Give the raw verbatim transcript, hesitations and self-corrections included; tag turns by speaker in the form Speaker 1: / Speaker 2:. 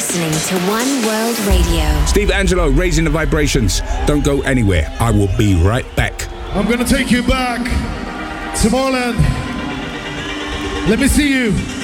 Speaker 1: listening to One World Radio.
Speaker 2: Steve Angelo, raising the vibrations. Don't go anywhere. I will be right back.
Speaker 3: I'm gonna take you back to Tomorrowland. Let me see you.